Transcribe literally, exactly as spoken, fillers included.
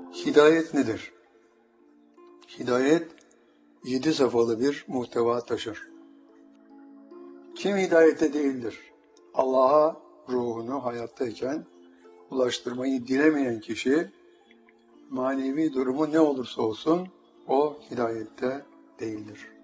Hidayet nedir? Hidayet, yedi safhalı bir muhteva taşır. Kim hidayette değildir? Allah'a ruhunu hayattayken ulaştırmayı dilemeyen kişi, manevi durumu ne olursa olsun, o hidayette değildir.